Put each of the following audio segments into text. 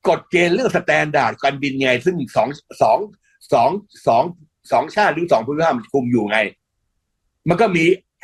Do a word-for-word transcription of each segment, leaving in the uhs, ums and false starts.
กฎเกณฑ์เรื่องสแตนดาร์ดการบินไงซึ่งสองสองสองสองสองชาติหรือสองภูมิภาคมันคุมอยู่ไงมันก็มีไอ้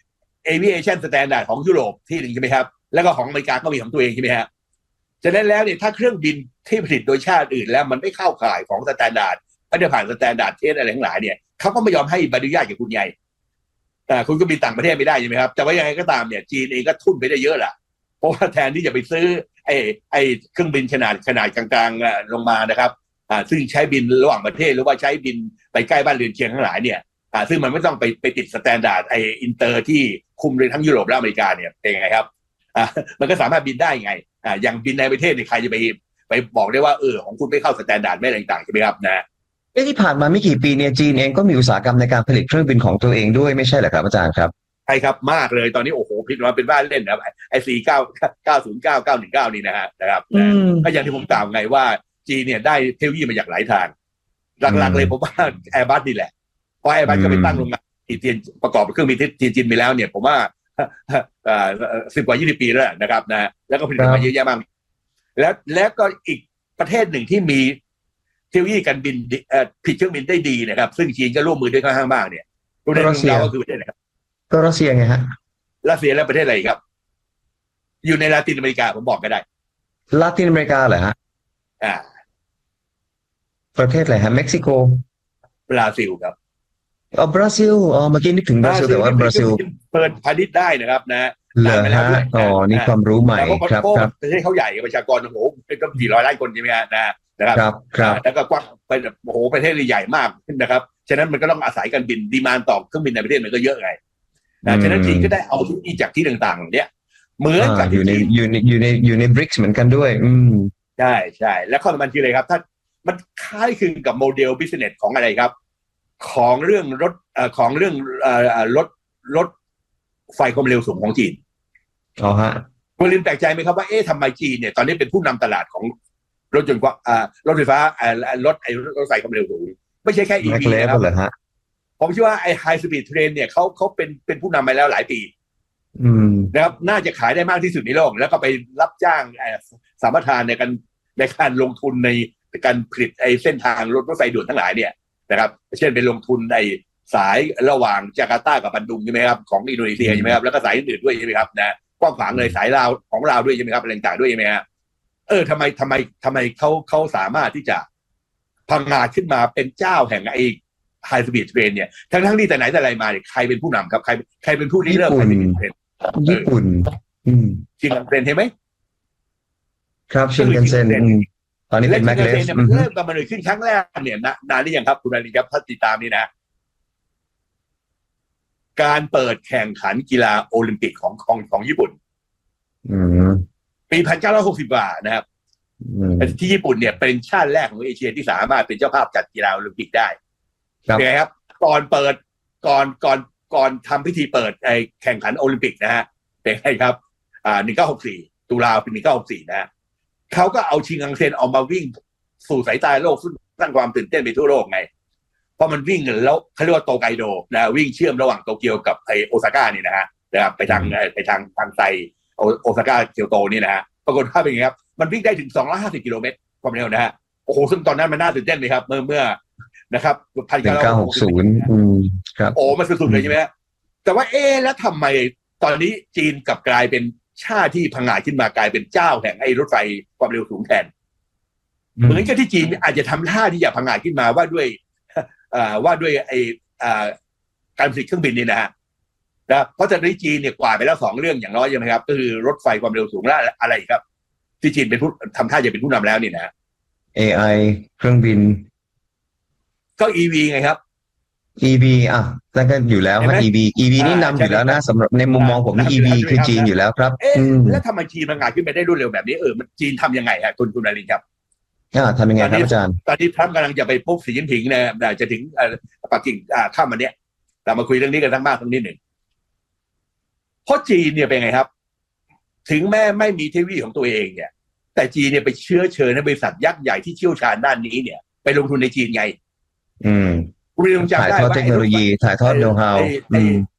aviation standard ของยุโรปที่หนึ่งใช่ไหมครับแล้วก็ของอเมริกาก็มีของตัวเองใช่ไหมฮะฉะนั้นแล้วเนี่ยถ้าเครื่องบินที่ผลิตโดยชาติอื่นแล้วมันไม่เข้าข่ายของสแตนดาร์ดไม่ได้ผ่านสแตนดาร์ดเทสอะไรทั้งหลายเนี่ยเขาก็ไม่ยอมให้ใบอนุญาตกับคุณไงแต่คุณก็บินต่างประเทศไม่ได้ใช่ไหมครับแต่ว่ายังไงก็ตามเนี่ยจีนเองก็ทุ่นไปได้เยอะแหละเพราะว่าแทนที่จะไปซื้อไอ้ไอ้เครื่องบินขนาดขนาดกลางๆลงมานะครับอ่าซึ่งใช้บินระหว่างประเทศหรือว่าใช้บินไปใกล้บ้านเรือนเคียงทั้งหลายเนี่ยอ่าซึ่งมันไม่ต้องไปไปติดสแตนดาร์ดไอ้อินเตอร์ที่คุมเลยทั้งยุโรปและอเมริกาเนี่ยเป็นไงครับอ่ามันก็สามารถบินได้ไงอ่าอย่างบินในประเทศเนี่ยใครจะไปไปบอกได้ว่าเออของคุณไม่เข้าสแตนดาร์ดไม่อะไรต่างๆใช่ไหมครับนะที่ผ่านมาไม่กี่ปีเนี่ยจีนเองก็มีอุตสาหกรรมในการผลิตเครื่องบินของตัวเองด้วยไม่ใช่เหรอครับอาจารย์ครับใช่ครับมากเลยตอนนี้โอ้โหผลิตมาเป็นบ้านเล่นนะครับไอ้สี่เก้าเก้าศูนย์เก้าเก้าหนึ่งเก้านี่นะฮะนะครับก็อย่างที่ผมกล่าวไงว่าจีนเนี่ยได้เทคโนโลยีมาจากหลายทางหลักๆเลยผมว่าแอร์บัสนี่แหละเพราะแอร์บัสก็ไปตั้งโรงงานที่จีนประกอบเครื่องบินที่จีนมีแล้วเนี่ยผมว่าสิบกว่ายี่สิบปีแล้วนะครับนะแล้วก็ผลิตมาเยอะแยะมากแล้วแล้วก็อีกประเทศหนึ่งที่มีเทคโนโลยีการบินผลิตเครื่องบินได้ดีนะครับซึ่งจีนก็ร่วมมือด้วยค่อนข้างมากเนี่ยประเทศของเราก็คือประเทศไหนครับก็รัสเซียไงฮะรัสเซียและประเทศอะไรครับอยู่ในลาตินอเมริกาผมบอกก็ได้ลาตินอเมริกาเหรอฮะอ่าประเทศอะไรฮะเม็กซิโกบราซิลครับอ๋อบราซิลอ๋อเมื่อกี้นึกถึงบราซิลแต่ว่าบราซิลเปิดพาณิชย์ได้นะครับนะเหรอฮะอ๋อนี่ความรู้ใหม่ครับครับประเทศเขาใหญ่ประชากรโอ้โหเป็นก็สี่ร้อยล้านคนใช่ไหมฮะนะนะครับครับแล้วก็กว้างเป็นโอ้โหประเทศใหญ่มากนะครับฉะนั้นมันก็ต้องอาศัยการบินดีมานด์ต่อเครื่องบินในประเทศมันก็เยอะไงฉะนั้นจีนก็ได้เอาที่จากที่ต่างๆเนี่ยเหมือนกับอยู่ในอยู่ในอยู่ในอยู่ในบริกส์เหมือนกันด้วยอืมใช่ใช่แล้วข้อสำคัญคืออะไรครับถ้ามันคล้ายคลึงกับโมเดลบิสเนสของอะไรครับของเรื่องรถเอ่อของเรื่องเอ่อรถรถไฟความเร็วสูงของจีนอ๋อฮะคุณลินแปลกใจไหมครับว่าเอ๊ะทำไมจีนเนี่ยตอนนี้เป็นผู้นำตลาดของรถยนต์อ่ารถไฟฟ้าอ่ารถไอ้รถไฟความเร็วสูงไม่ใช่แค่ อี วี นะครับผมเชื่อว่าไอ้ไฮสปีดเทรนเนี่ยเขาเขาเป็นเป็นผู้นำมาแล้วหลายปีนะครับน่าจะขายได้มากที่สุดในโลกแล้วก็ไปรับจ้างสามทานในการในการลงทุนในการผลิตไอ้เส้นทางรถรถไฟด่วนทั้งหลายเนี่ยนะครับเช่นไปลงทุนในสายระหว่างจาการ์ตากับบันดุงใช่ไหมครับของอินโดนีเซียใช่ไหมครับแล้วก็สายอื่นด้วยใช่ไหมครับนะกว้างขวางเลยสายลาวของลาวด้วยใช่ไหมครับอะไรต่างด้วยใช่ไหมฮะเออทำไมทำไมทำไมเขาเขาสามารถที่จะพังงาขึ้นมาเป็นเจ้าแห่งไอ้ไฮสปีดเทรนเนี่ยทั้งทั้งที่แต่ไหนแต่ไรมาเนี่ยใครเป็นผู้นำครับใครใครเป็นผู้ริเริ่มไฮสปีดเทรนญี่ปุ่นชินคันเซ็นเห็นไหมครับชินคันเซ็นตอนนี้เป็นแม็กเลสมันเริ่มกันมาเลยขึ้นครั้งแรกเนี่ยนานหรือยังครับคุณอาริครับถ้าติดตามนี่นะการเปิดแข่งขันกีฬาโอลิมปิกของของของญี่ปุ่นปีพันเก้าร้อยหกสิบกว่านะครับที่ญี่ปุ่นเนี่ยเป็นชาติแรกของเอเชียที่สามารถเป็นเจ้าภาพจัดกีฬาโอลิมปิกได้เป็นไงครับก่อนเปิดก่อนก่อนก่อนทำพิธีเปิดไอแข่งขันโอลิมปิกนะฮะเป็นไงครับอ่าหนึ่งเก้าหกสี่ตุลาปีหนึ่งเก้าหกสี่นะฮะเขาก็เอาชิงคังเซ็นออกมาวิ่งสู่สายตาโลกซึ่งสร้างความตื่นเต้นไปทั่วโลกไงเพราะมันวิ่งแล้วเขาเรียกว่าโตไกโดนะวิ่งเชื่อมระหว่างโตเกียวกับไอโอซาก้านี่นะฮะนะครับไปทางไปทางทางไซโอซาก้าเกียวโตนี่นะฮะปรากฏว่าเป็นไงครับมันวิ่งได้ถึงสองร้อยห้าสิบกิโลเมตรความเร็วนะฮะโอ้โหซึ่งตอนนั้นมันน่าตื่นเต้นเลยครับเมื่อเมื่อนะครับพันเก้าร้อยหกสิบครับโอ้มันสุดๆเลยใช่ไหมแต่ว่าเอ๊แล้วทำไมตอนนี้จีนกลับกลายเป็นชาติที่พังงาดขึ้นมากลายเป็นเจ้าแห่งไอ้รถไฟความเร็วสูงแทนเหมือนกับที่จีนอาจจะทำท่าที่อยากพังงาดขึ้นมาว่าด้วยว่าด้วยไอ้การผลิตเครื่องบินนี่นะฮะนะเพราะตอนนี้จีนเนี่ยกว่าไปแล้วสองเรื่องอย่างน้อยใช่ไหมครับก็คือรถไฟความเร็วสูงและอะไรครับที่จีนเป็นผู้ทำท่าจะเป็นผู้นำแล้วนี่นะเอ ไอ เครื่องบินก็ อี วี ไงครับอี วี อ่ะนั่นก็อยู่แล้วฮะ อี วี อี วี นี่นำอยู่แล้วนะสำหรับในมุมมองผมนี่ อี วี คือจีนอยู่แล้วครับเอ๊ะแล้วทำไมจีนมันงานขึ้นไปได้รวดเร็วแบบนี้เออมันจีนทำยังไงฮะคุณคุณอารินครับอ่าทำยังไงครับอาจารย์ตอนนี้ทรัมป์กำลังจะไปพบสีจิ้นผิงนะจะถึงปักกิ่งข้ามวันนี้เรามาคุยเรื่องนี้กันทั้งมากทั้งนิดหนึ่งเพราะจีนเนี่ยเป็นไงครับถึงแม้ไม่มีเทคโนโลยีของตัวเองเนี่ยแต่จีนเนี่ยไปเชื้อเชิญให้บริษัทยักษ์ใหญ่ที่เชี่ยวชาญด้านนี้เนี่ยไปลงทุนในจีนไงอืมถ่ายทอดเทคโนโลยีถ่ายทอดโน้ตฮาว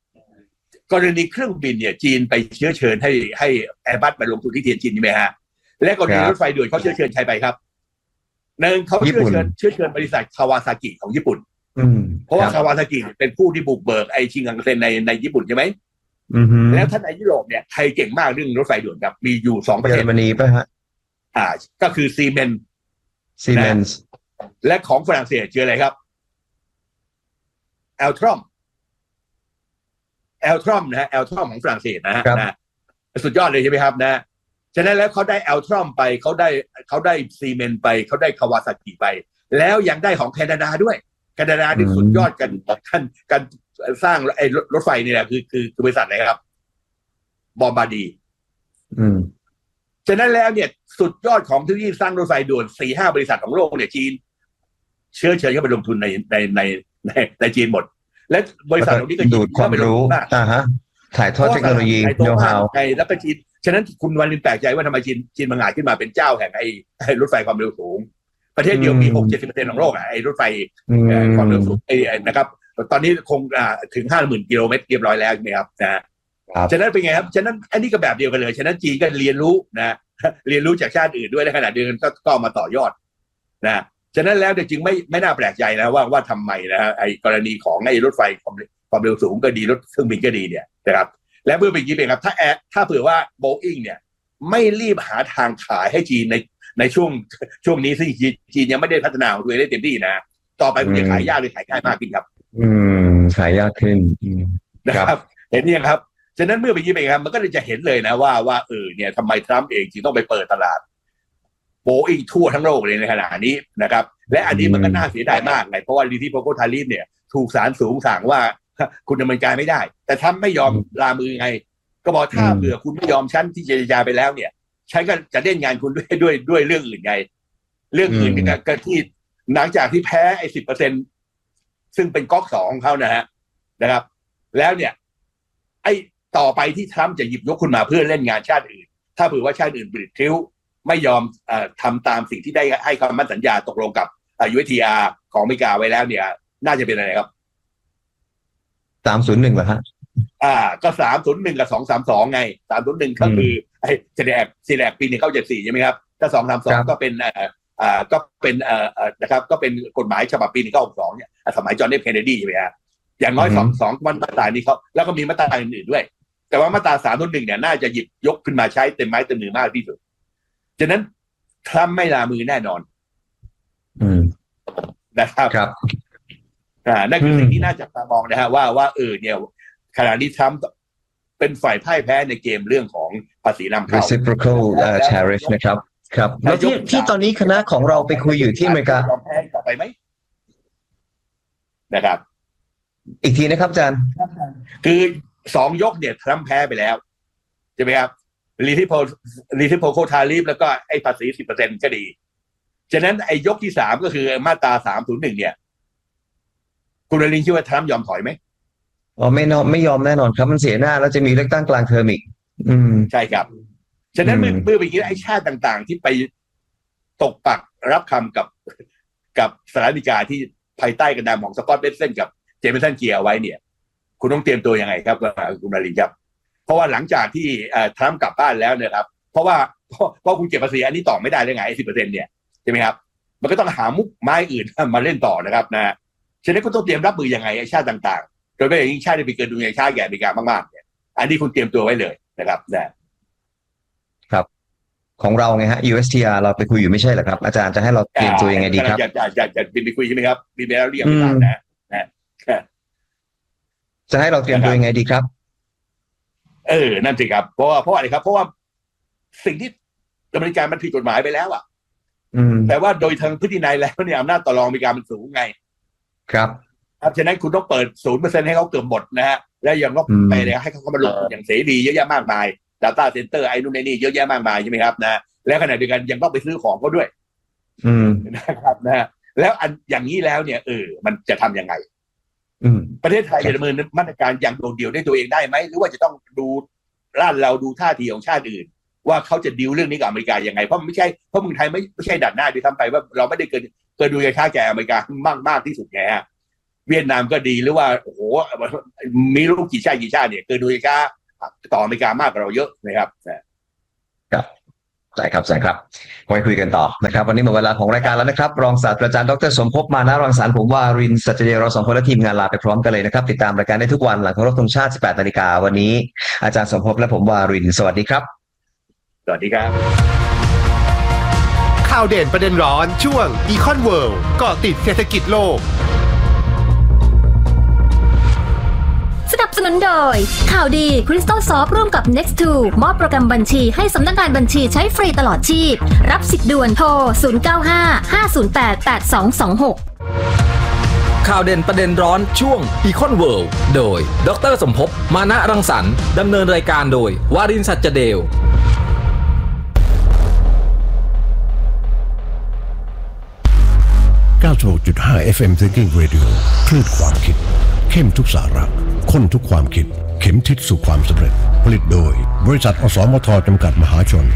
กรณีเครื่องบินเนี่ยจีนไปเชื้อเชิญให้ให้แอร์บัสไปลงทุนที่เทียนจินใช่ไหมฮะและกรณีรถไฟด่วนเขาเชื้อเชิญใครไปครับหนึ่งเขาเชื้อเชิญเชื้อเชิญบริษัทคาวาซากิของญี่ปุ่นเพราะว่าคาวาซากิเป็นผู้ที่บุกเบิกไอชิงกังเซ็นในในญี่ปุ่นใช่ไหมแล้วท่านในยุโรปเนี่ยใครเก่งมากเรื่องรถไฟด่วนครับมีอยู่สองประเทศเยอรมนีป่ะฮะอ่าก็คือซีเมนส์ซีเมนส์และของฝรั่งเศสเจออะไรครับแอลทรอมแอลทรอมนะฮะแอลทรอมของฝรั่งเศสนะฮะนะสุดยอดเลยใช่ไหมครับนะฉะนั้นแล้วเขาได้แอลทรอมไปเขาได้เขาได้ซีเมนต์ไปเขาได้คาวาซากิไปแล้วยังได้ของแคนาดาด้วยแคนาดาที่สุดยอดกันกันการสร้างไอ้รถไฟนี่แหละคือคือคือบริษัทไหนครับบอมบาร์ดีอืมฉะนั้นแล้วเนี่ยสุดยอดของที่สร้างรถไฟด่วนสี่ห้าบริษัทของโลกเนี่ยจีนเชื้อเชิญเข้าไปลงทุนในในในในในจีนหมดและบริษัทเหล่านี้ก็ดูดความรู้อ่าฮะถ่ายทอดเทคโนโลยีโน้ตฮาวไอ้แล้วก็จีนฉะนั้นคุณวันลินแปลกใจว่าทำไมจีนจีนมังงะขึ้นมาเป็นเจ้าแห่งไอ้ไอ้รถไฟความเร็วสูงประเทศเดียวมีหกเจ็ดสิบเปอร์เซ็นต์ของโลกอ่ะไอ้รถไฟความเร็วสูงไอ้นะครับตอนนี้คงถึงห้าหมื่นกิโลเมตรเรียบร้อยแล้วนะครับนะฉะนั้นเป็นไงครับฉะนั้นอันนี้ก็แบบเดียวกันเลยฉะนั้นจีนก็เรียนรู้นะเรียนรู้จากชาติอื่นด้วยในขณะเดียวกันก็ก็มาต่อยอดนะฉะนั้นแล้วจึงไม่ไม่น่าแปลกใจนะว่าว่าทำไมนะฮะไอ้กรณีของไอ้รถไฟความความเร็วสูงก็ดีรถเครื่องบินก็ดีเนี่ยนะครับและเมื่อเป็นอย่างนี้เป็นครับถ้าแอถ้าเผื่อว่า Boeing เนี่ยไม่รีบหาทางขายให้จีนในในช่วงช่วงนี้ซึ่งจีนยังไม่ได้พัฒนาของตัวเองได้เต็มที่นะต่อไปมันจะขายยากหรือขายง่ายมากขึ้นครับอืมขายยากขึ้นนะครับเห็นยังครับฉะนั้นเมื่อเป็นอย่างนี้เป็นครับมันก็เลยจะเห็นเลยนะว่าว่าเออเนี่ยทำไมทรัมป์เองจึงต้องไปเปิดตลาดBoeing ทั่วทั้งโลกเลยในขณะนี้นะครับและอันนี้มันก็น่าเสียดายมากไงเพราะว่าลิทิโปโกทาริฟเนี่ยถูกศาลสูงสั่งว่าคุณดำเนินการไม่ได้แต่ทำไม่ยอมลามือไงก็บอกถ้าเผื่อคุณไม่ยอมชั้นที่เจรจาไปแล้วเนี่ยฉันก็จะเล่นงานคุณด้วยด้วยด้วยเรื่องอื่นไงเรื่องอื่นก็ที่หลังจากที่แพ้ไอ้สิบเปอร์เซ็นต์ซึ่งเป็นก๊อกสองของเขานะฮะนะครับแล้วเนี่ยไอ้ต่อไปที่ทรัมป์จะหยิบยกคุณมาเพื่อเล่นงานชาติอื่นถ้าเผื่อว่าชาติอื่นบิดคิ้วไม่ยอมอทำตามสิ่งที่ได้ให้คำมั่นสัญญาตกลงกับ ยู เอส ที อาร์ ของอเมริกาไว้แล้วเนี่ยน่าจะเป็นอะไรครับสามศูนย์หนึ่งเหรอฮะอ่าก็สามศูนย์หนึ่งกับสองสามสองไงสามศูนย์หนึ่งก็คือไอ้เซเลกเซเลกปีหนึ่งเข้าเจ็ดสี่ใช่ไหมครับถ้าสองสามสองก็เป็นอ่าอ่าก็เป็นเอ่อนะครับก็เป็นกฎหมายฉบับปีหนึ่งเก้าหกสองเนี่ยสมัยจอห์นเอฟเคนเนดีใช่ไหมฮะอย่างน้อยสองสองมาตรานี้เขาแล้วก็มีมาตราอื่นๆด้วยแต่ว่ามาตราสามศูนย์หนึ่งเนี่ยน่าจะหยิบยกขึ้นมาใช้เต็มไม้เต็มมือมากที่สุดฉะนั้นทรัมป์ไม่ลามือแน่นอนอืมนะครับครับอ่านั่นคือสิ่งที่น่าจับตามองนะฮะว่าว่าเออเนี่ยขณะนี้ทรัมป์เป็นฝ่ายพ่ายแพ้ในเกมเรื่องของภาษีนำเข้า reciprocal tariff นะครับครับแล้วที่ที่ตอนนี้คณะของเราไปคุยอยู่ที่อเมริกายอมแพ้ต่อไปไหมนะครับอีกทีนะครับอาจารย์คือสองยกเนี่ยทรัมป์แพ้ไปแล้วใช่ไหมครับรีทิโพรีทิโพโคทาริฟแล้วก็ไอ้ภาษี สิบเปอร์เซ็นต์ ก็ดีฉะนั้นไอ้ยกที่สามก็คือมาตราสามศูนย์หนึ่งเนี่ยคุณอลินคิดว่าทรัมป์ยอมถอยไหมอ๋อไม่นอมไม่ยอมแน่นอนครับมันเสียหน้าแล้วจะมีเลือกตั้งกลางเทอมอีกอืมใช่ครับฉะนั้นเมื่อเมื่อไปคิดไอ้ชาติต่างๆที่ไปตกปักรับคำกับกับสหรัฐอเมริกาที่ภายใต้กระดานของสกอตต์เบสเซนกับเจมิสันเกียร์ไว้เนี่ยคุณต้องเตรียมตัวยังไงครับคุณอลินครับเพราะว่าหลังจากที่ทรัมป์กลับบ้านแล้วเนี่ยครับเพราะว่าเพราะคุณเก็บภาษีอันนี้ต่อไม่ได้เลยไงไอ้สิบเปอร์เซ็นต์เนี่ยใช่ไหมครับมันก็ต้องหามุกไม้อื่นมาเล่นต่อนะครับนะฉะนั้นคุณต้องเตรียมรับมือยังไงไอ้ชาติต่างๆโดยเฉพาะอย่างยิ่งชาติที่เป็นเกินดุลยชาติแก่อเมริกามากๆเนี่ยอันนี้คุณเตรียมตัวไว้เลยนะครับนะครับของเราไงฮะ ยู เอส ที อาร์ เราไปคุยอยู่ไม่ใช่เหรอครับอาจารย์จะให้เราเตรียมตัวยังไงดีครับอยากอยากอยากอยากบินไปคุยใช่ไหมครับบินไปแล้วเรียกไม่ได้นะนะจะให้เราเตรียมตัวยังไงดีครับเออนั่นสิครับเพราะว่าเพราะอะไรครับเพราะว่าสิ่งที่อเมริกามันผิดกฎหมายไปแล้วอ่ะแต่ว่าโดยทางพฤตินัยแล้วเนี่ยอำนาจต่อรองอเมริกามันสูงไงครับครับฉะนั้นคุณต้องเปิดศูนย์เปอร์เซ็นต์ให้เขาเกือบหมดนะฮะและยังต้องไปเลยให้เขาเข้ามาลงทุนอย่างเสรีเยอะแยะมากมาย data center ไอ้นู่นไอ้นี่เยอะแยะมากมายใช่ไหมครับนะและขณะเดียวกันยังต้องไปซื้อของเขาด้วยอืมนะครับนะฮะแล้วอันอย่างนี้แล้วเนี่ยเออมันจะทำยังไงประเทศไทยจะดำเนินมาตรการอย่างโดดเดี่ยวได้ตัวเองได้ไหมหรือว่าจะต้องดูร้านเราดูท่าทีของชาติอื่นว่าเขาจะดีลเรื่องนี้กับอเมริกายังไงเพราะไม่ใช่เพราะเมืองไทยไม่ไม่ใช่ดัดหน้าด้วยซ้ำไปว่าเราไม่ได้เกินเกินดูค่าแก่อเมริกามากมากที่สุดไงฮะเวียดนามก็ดีหรือว่าโอ้โหมีลูกกี่ชาติกี่ชาติเนี่ยเกินดูค่าต่ออเมริกามากกว่าเราเยอะนะครับครับใช่ครับใช่ครับไว้คุยกันต่อนะครับวันนี้หมดเวลาของรายการแล้วนะครับรองศาสตราจารย์ดรสมภพมานะรังสรรค์ผมวารินทร์ สัจเดชเราสองคนและทีมงานลาไปพร้อมกันเลยนะครับติดตามรายการได้ทุกวันหลังเคารพธงชาติ สิบแปดนาฬิกาวันนี้อาจารย์สมภพและผมวารินทร์สวัสดีครับสวัสดีครับข่าวเด่นประเด็นร้อนช่วง Econ World เกาะติดเศรษฐกิจโลกสนับสนุนโดยข่าวดี Crystal Soft ร่วมกับ เน็กซ์ ทู มอบโปรแกรมบัญชีให้สำนักงานบัญชีใช้ฟรีตลอดชีพรับสิทธิ์ด่วนโทรศูนย์ เก้า ห้า ห้า ศูนย์ แปด แปด สอง สอง หกข่าวเด่นประเด็นร้อนช่วง Econ World โดยดรสมภพมานะรังสรรค์ดำเนินรายการโดยวารินทร์ สัจเดชเก้าสิบหกจุดห้า เอฟ เอ็ม Thinking Radio คลื่นความคิดเข้มทุกสาระข้นทุกความคิดเข็มทิศสู่ความสำเร็จผลิตโดยบริษัทอสมทจำกัดมหาชน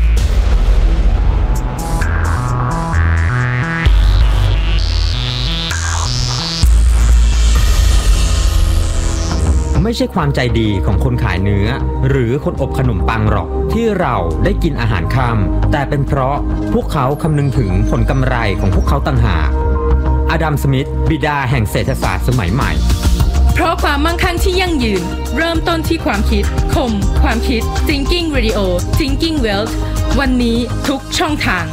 ไม่ใช่ความใจดีของคนขายเนื้อหรือคนอบขนมปังหรอกที่เราได้กินอาหารค่ำแต่เป็นเพราะพวกเขาคำนึงถึงผลกำไรของพวกเขาต่างหากอดัม สมิธบิดาแห่งเศรษฐศาสตร์สมัยใหม่เพราะความมั่งคั่งที่ยั่งยืนเริ่มต้นที่ความคิดคมความคิด Thinking Radio Thinking Wealth วันนี้ทุกช่องทาง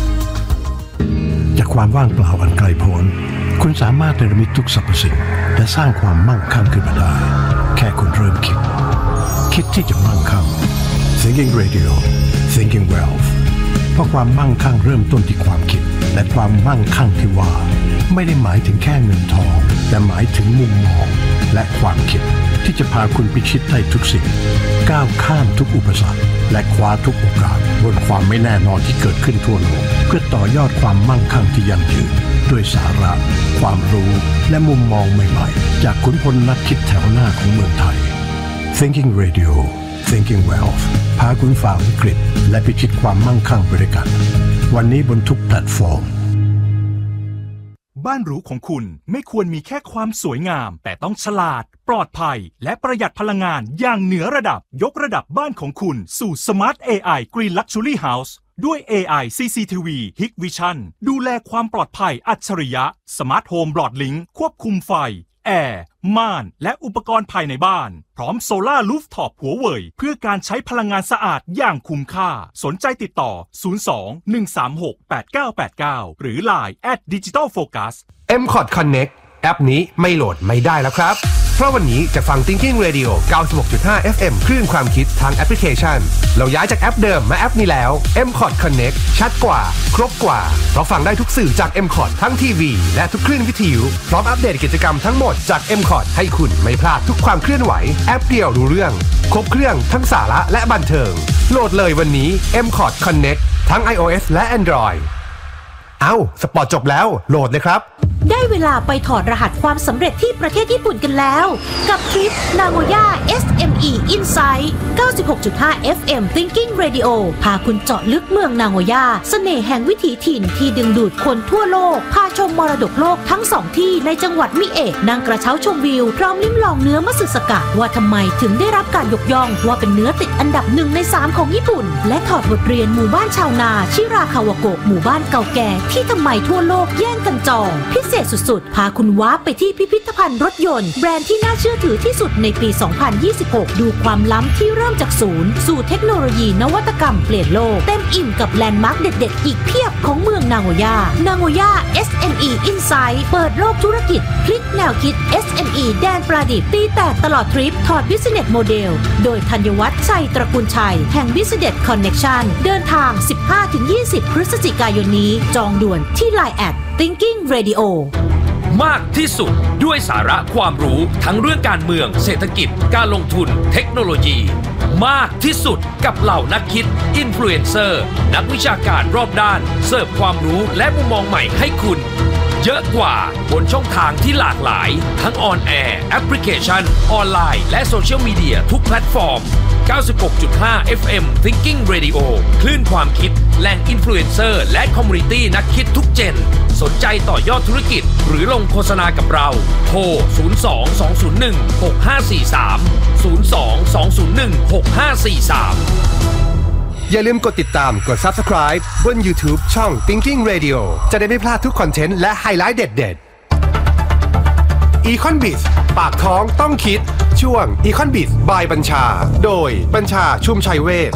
จากความว่างเปล่าอันไกลโพ้นคุณสามารถเนรมิตทุกสรรพสิ่งและสร้างความมั่งคั่งขึ้นมาได้แค่คุณเริ่มคิดคิดที่จะมั่งคั่ง Thinking Radio Thinking Wealth เพราะความมั่งคั่งเริ่มต้นที่ความคิดและความมั่งคั่งที่ว่าไม่ได้หมายถึงแค่เงินทองแต่หมายถึงมุมมองและความคิดที่จะพาคุณพิชิตได้ทุกสิ่งก้าวข้ามทุกอุปสรรคและคว้าทุกโอกาสบนความไม่แน่นอนที่เกิดขึ้นทั่วโลกเพื่อต่อยอดความมั่งคั่งที่ยั่งยืนด้วยสาระความรู้และมุมมองใหม่ๆจากขุนพลนักคิดแถวหน้าของเมืองไทย Thinking Radio Thinking Wealth พาคุณฝ่าวิกฤตและพิชิตความมั่งคั่งไปด้วยกันวันนี้บนทุกแพลตฟอร์มบ้านหรูของคุณไม่ควรมีแค่ความสวยงามแต่ต้องฉลาดปลอดภัยและประหยัดพลังงานอย่างเหนือระดับยกระดับบ้านของคุณสู่ Smart เอ ไอ Green Luxury House ด้วย เอ ไอ ซี ซี ที วี Hikvision ดูแลความปลอดภัยอัจฉริยะ Smart Home Broadlink ควบคุมไฟแอร์ม่านและอุปกรณ์ภายในบ้านพร้อมโซล่ารูฟท็อปหัวเว่ยเพื่อการใช้พลังงานสะอาดอย่างคุ้มค่าสนใจติดต่อศูนย์ สอง หนึ่ง สาม หก แปด เก้า แปด เก้าหรือ ไลน์ แอท ดิจิทัลโฟกัสเอ็ม คอร์ด Connect แอปนี้ไม่โหลดไม่ได้แล้วครับเพราะวันนี้จะฟัง Thinking Radio เก้าสิบหกจุดห้า เอฟ เอ็ม คลื่นความคิดทางแอปพลิเคชันเราย้ายจากแอปเดิมมาแอปนี้แล้ว เอ็ม คอร์ด Connect ชัดกว่าครบกว่าเพราะฟังได้ทุกสื่อจาก เอ็ม คอร์ด ทั้งทีวีและทุกคลื่นวิทยุพร้อมอัปเดตกิจกรรมทั้งหมดจาก เอ็ม คอร์ด ให้คุณไม่พลาดทุกความเคลื่อนไหวแอปเดียวรู้เรื่องครบเครื่องทั้งสาระและบันเทิงโหลดเลยวันนี้ เอ็ม คอร์ด Connect ทั้ง iOS และ Android เอ้าสปอร์ตจบแล้วโหลดเลยครับได้เวลาไปถอดรหัสความสำเร็จที่ประเทศญี่ปุ่นกันแล้วกับทริป Nagoya เอส เอ็ม อี Insight เก้าสิบหกจุดห้า เอฟ เอ็ม Thinking Radio พาคุณเจาะลึกเมืองนาโกย่าเสน่ห์แห่งวิถีถิ่นที่ดึงดูดคนทั่วโลกพาชมมรดกโลกทั้งสองที่ในจังหวัดมิเอะนั่งกระเช้าชมวิวพร้อมลิ้มลองเนื้อมัตสึสกะว่าทำไมถึงได้รับการยกย่องว่าเป็นเนื้อติดอันดับหนึ่งในสามของญี่ปุ่นและถอดบทเรียนหมู่บ้านชาวนาชิราคาวาโกะหมู่บ้านเก่าแก่ที่ทำไมทั่วโลกแย่งกันจองพิเศษสุดๆพาคุณว้าไปที่พิพิธภัณฑ์รถยนต์แบรนด์ที่น่าเชื่อถือที่สุดในปี สองพันยี่สิบหก ดูความล้ำที่เริ่มจากศูนย์สู่เทคโนโลยีนวัตกรรมเปลี่ยนโลกเต็มอิ่มกับแลนด์มาร์คเด็ดๆอีกเพียบของเมืองนาโกย่านาโกย่า เอส เอ็ม อี Insight เปิดโลกธุรกิจพลิกแนวคิด เอส เอ็ม อี แดนประดิษฐ์ตีแตกตลอดทริปถอด Business Model โดยธัญวัฒน์ชัยตระกูลชัยแห่ง Business Connection เดินทาง สิบห้าถึงยี่สิบ พฤศจิกายนนี้จองด่วนที่ ไลน์ แอท Thinking Radio มากที่สุดด้วยสาระความรู้ทั้งเรื่องการเมืองเศรษฐกิจการลงทุนเทคโนโลยีมากที่สุดกับเหล่านักคิดอินฟลูเอนเซอร์นักวิชาการรอบด้านเสิร์ฟความรู้และมุมมองใหม่ให้คุณเยอะกว่าบนช่องทางที่หลากหลายทั้งออนแอร์แอปพลิเคชันออนไลน์และโซเชียลมีเดียทุกแพลตฟอร์ม เก้าสิบหกจุดห้า เอฟ เอ็ม Thinking Radio คลื่นความคิดแหล่งอินฟลูเอนเซอร์และคอมมูนิตี้นักคิดทุกเจนสนใจต่อยอดธุรกิจหรือลงโฆษณากับเราโทรศูนย์ สอง สอง ศูนย์ หนึ่ง หก ห้า สี่ สาม ศูนย์ สอง สอง ศูนย์ หนึ่ง หก ห้า สี่ สามอย่าลืมกดติดตามกด Subscribe บน YouTube ช่อง Thinking Radio จะได้ไม่พลาดทุกคอนเทนต์และไฮไลท์เด็ดๆ Econ Biz ปากท้องต้องคิดช่วง Econ Biz by บัญชาโดยบัญชาชุมชัยเวช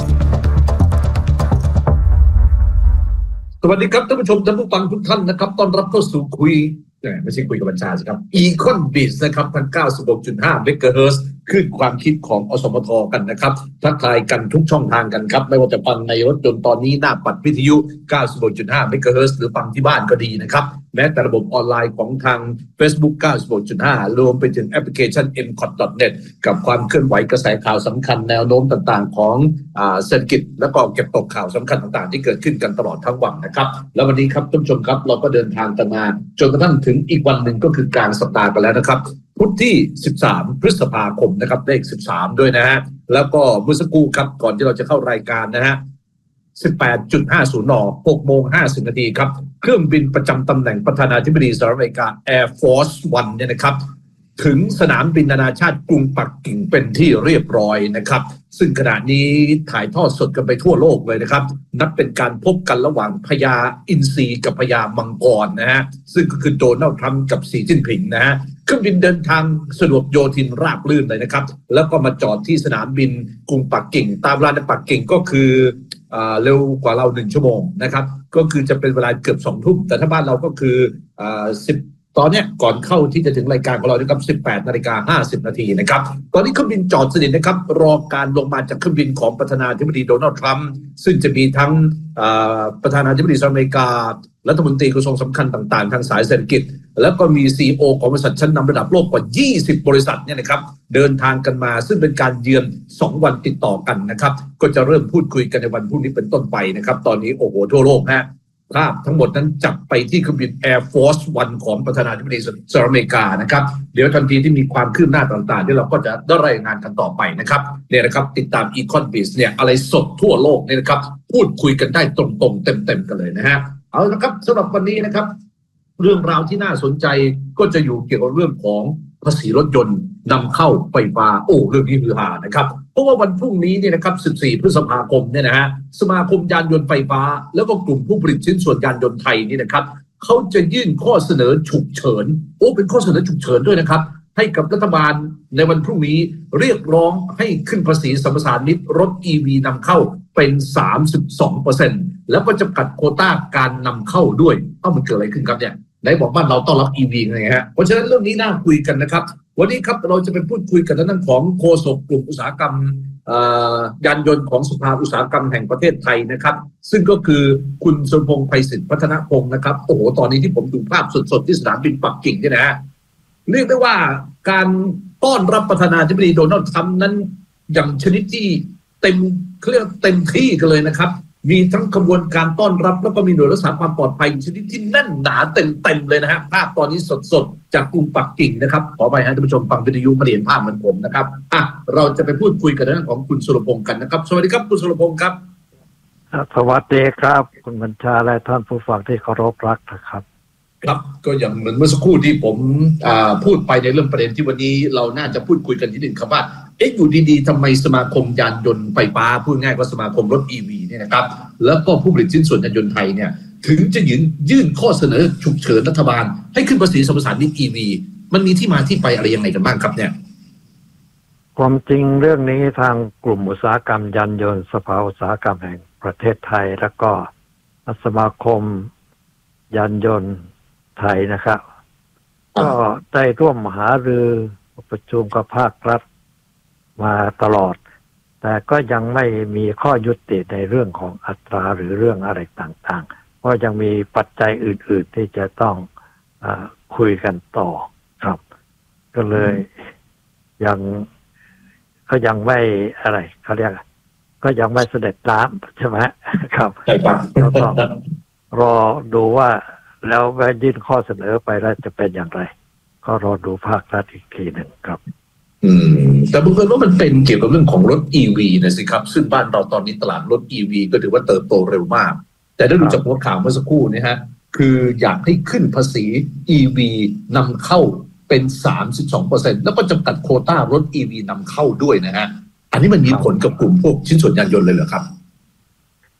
สวัสดีครับท่านผู้ชมท่านผู้ฟังทุกท่านนะครับต้อนรับเข้าสู่คุยไม่ใช่คุยกับบัญชาสิครับ Econ Biz นะครับทาง เก้าสิบหกจุดห้า เมกะเฮิรตซ์ ขึ้นความคิดของอสมทกันนะครับทักทายกันทุกช่องทางกันครับไม่ว่าจะฟังในรถยนต์ตอนนี้หน้าปัดวิทยุ เก้าสิบหกจุดห้า เมกะเฮิรตซ์ หรือฟังที่บ้านก็ดีนะครับแม้แต่ระบบออนไลน์ของทาง Facebook เก้าสิบหกจุดห้า รวมไปถึงแอปพลิเคชัน เอ็ม คอท ดอท เน็ต กับความเคลื่อนไหวกระแสข่าวสำคัญแนวโน้มต่างๆของอ่าเศรษฐกิจและก็เก็บตกข่าวสำคัญต่างๆที่เกิดขึ้นกันตลอดทั้งวันนะครับแล้ววันนี้ครับท่านผู้ชมครับเราก็เดินทางกันมาจนกระทั่งถึงอีกวันหนึ่งก็คือกลางสัปดาห์กันแล้วนะครับพุธที่สิบสามพฤษภาคมนะครับเลขสิบสามด้วยนะฮะแล้วก็เมื่อสักครู่ครับก่อนที่เราจะเข้ารายการนะฮะ สิบแปดจุดห้าศูนย์ น หกโมงห้าสิบนาทีครับเครื่องบินประจำตำแหน่งประธานาธิบดีสหรัฐอเมริกา Air Force วันเนี่ยนะครับถึงสนามบินนานาชาติกรุงปักกิ่งเป็นที่เรียบร้อยนะครับซึ่งขณะนี้ถ่ายทอดสดกันไปทั่วโลกเลยนะครับนับเป็นการพบกันระหว่างพญาอินทรีกับพญามังกรนะฮะซึ่งก็คือโดนัลด์ทรัมป์กับสีจิ้นผิงนะฮะเครื่องบินเดินทางสะดวกโยธินราบลื่นเลยนะครับแล้วก็มาจอดที่สนามบินกรุงปักกิ่งตามเวลาในปักกิ่งก็คืออ่าเร็วกว่าเราหนึ่งชั่วโมงนะครับก็คือจะเป็นเวลาเกือบสองทุ่มแต่ถ้าบ้านเราก็คืออ่าสิบตอนนี้ก่อนเข้าที่จะถึงรายการของเรานะครับ สิบแปดนาฬิกาห้าสิบนาทีนะครับตอนนี้เครื่องบินจอดสนิทนะครับรอการลงมาจากเครื่องบินของประธานาธิบดีโดนัลด์ทรัมป์ซึ่งจะมีทั้งประธานาธิบดีสหรัฐอเมริการัฐมนตรีกระทรวงสำคัญต่างๆทางสายเศรษฐกิจแล้วก็มี ซี อี โอ ของบริษัทชั้นนำระดับโลกกว่ายี่สิบบริษัทเนี่ยนะครับเดินทางกันมาซึ่งเป็นการเยือนสองวันติดต่อกันนะครับก็จะเริ่มพูดคุยกันในวันพรุ่งนี้เป็นต้นไปนะครับตอนนี้โอ้โหทั่วโลกฮะภาพทั้งหมดนั้นจับไปที่เครื่องบิน Air Force วันของประธานาธิบดีสหรัฐอเมริกานะครับเดี๋ยวทันทีที่มีความคืบหน้าต่างๆที่เราก็จะได้รายงานกันต่อไปนะครับเนี่ยนะครับติดตาม Econ Biz เนี่ยอะไรสดทั่วโลกเนี่ยนะครับพูดคุยกันได้ตรงๆเต็มๆกันเลยนะฮะเอาละครับสำหรับวันนี้นะครับเรื่องราวที่น่าสนใจก็จะอยู่เกี่ยวกับเรื่องของภาษีรถยนต์นำเข้าไฟฟ้าโอ้เรื่องนี้ฮือฮานะครับเพราะว่าวันพรุ่งนี้เนี่ยนะครับสิบสี่พฤษภาคมเนี่ยนะฮะสมาคมยานยนต์ไฟฟ้าแล้วก็กลุ่มผู้ผลิตชิ้นส่วนยานยนต์ไทยนี่นะครับเขาจะยื่นข้อเสนอฉุกเฉินโอ้เป็นข้อเสนอฉุกเฉินด้วยนะครับให้กับรัฐบาลในวันพรุ่งนี้เรียกร้องให้ขึ้นภาษีสัมปทานมิตรรถ อี วี นำเข้าเป็น สามสิบสองเปอร์เซ็นต์ แล้วก็จำกัดโควต้าการนำเข้าด้วยเอ้ามันเกิดอะไรขึ้นครับเนี่ยไหนบอกบ้านเราต้อนรับ อี วี ไงฮะเพราะฉะนั้นเรื่องนี้น่าคุยกันนะครับวันนี้ครับเราจะไปพูดคุยกับทางด้านของโฆษกกลุ่มอุตสาหกรรมยานยนต์ของสภาอุตสาหกรรมแห่งประเทศไทยนะครับซึ่งก็คือคุณสุรพงษ์ไพศิษฐ์พัฒนพงศ์นะครับโอ้โหตอนนี้ที่ผมดูภาพสดๆที่สนามบินปักกิ่งเนี่ยนะฮะเรียกได้ว่าการต้อนรับประธานาธิบดีโดนัลด์ทรัมป์นั้นอย่างชนิดที่เต็มเครื่องเต็มที่กันเลยนะครับมีทั้งขบวนการต้อนรับแล้วก็มีหน่วยรักษาความปลอดภัยชนิดที่แน่นหนาเต็มๆเลยนะฮะภาพตอนนี้สดๆจากกรุงปักกิ่งนะครับขอไปให้ท่านผู้ชมฟังวิทยุมาเรียนภาพเหมือนผมนะครับอ่ะเราจะไปพูดคุยกันเรื่องของคุณสุรพงษ์กันนะครับสวัสดีครับคุณสุรพงษ์ครับสวัสดีครับคุณบัญชาและท่านผู้ฟังที่เคารพรักนะครับครับก็อย่างเหมือนเมื่อสักครู่ที่ผมพูดไปในเรื่องประเด็นที่วันนี้เราน่าจะพูดคุยกันที่หนึ่งครับว่าเอ๊ะอยู่ดีๆทำไมสมาคมยานยนต์ไฟฟ้าพูดง่ายว่าสมาคมรถ อี วี เนี่ยนะครับแล้วก็ผู้ผลิตชิ้นส่วนยานยนต์ไทยเนี่ยถึงจะยื่นยื่นข้อเสนอฉุกเฉินรัฐบาลให้ขึ้นภาษีสัมปทานมิตร อี วี มันมีที่มาที่ไปอะไรยังไงกันบ้างครับเนี่ยความจริงเรื่องนี้ทางกลุ่มอุตสาหกรรมยานยนต์สภาอุตสาหกรรมแห่งประเทศไทยแล้วก็สมาคมยานยนต์ไทยนะครับก็ได้ร่วมหารือประชุมกับภาครัฐมาตลอดแต่ก็ยังไม่มีข้อยุติในเรื่องของอัตราหรือเรื่องอะไรต่างๆเพราะยังมีปัจจัยอื่นๆที่จะต้องอ่าคุยกันต่อครับก็เลยยังก็ยังไม่อะไรเขาเรียกก็ยังไม่เสด็จน้ำใช่ไหมครับแล้วก็รอดูว่าแล้วแม่ยื่นข้อเสนอไปแล้วจะเป็นอย่างไรก็รอดูภาครัฐอีกทีหนึ่งครับอืมแต่บังเอิญว่ามันเป็นเกี่ยวกับเรื่องของรถ อี วี นะสิครับซึ่งบ้านเราตอนนี้ตลาดรถ อี วี ก็ถือว่าเติบโตเร็วมากแต่ถ้าดูจากหัวข่าวเมื่อสักครู่นี้ฮะคืออยากให้ขึ้นภาษี อี วี นำเข้าเป็น สามสิบสองเปอร์เซ็นต์ แล้วก็จำกัดโควต้ารถ อี วี นำเข้าด้วยนะฮะอันนี้มันมีผลกับกลุ่มพวกชิ้นส่วนยานยนต์เลยเหรอครับ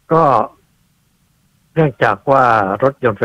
ก็เนื่องจากว่ารถยนต์ไฟ